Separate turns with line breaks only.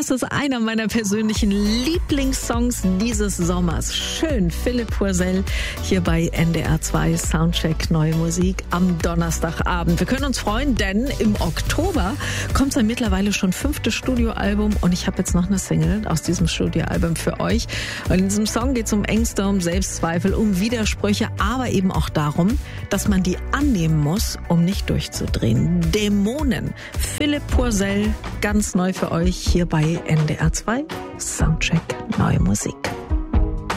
Das ist einer meiner persönlichen Lieblingssongs dieses Sommers. Schön, Philipp Purcell hier bei NDR 2 Soundcheck Neue Musik am Donnerstagabend. Wir können uns freuen, denn im Oktober kommt sein mittlerweile schon 5. Studioalbum und ich habe jetzt noch eine Single aus diesem Studioalbum für euch. Und in diesem Song geht es um Ängste, um Selbstzweifel, um Widersprüche, aber eben auch darum, dass man die annehmen muss, um nicht durchzudrehen. Dämonen. Philipp Purcell, ganz neu für euch hier bei NDR 2 Soundcheck Neue Musik.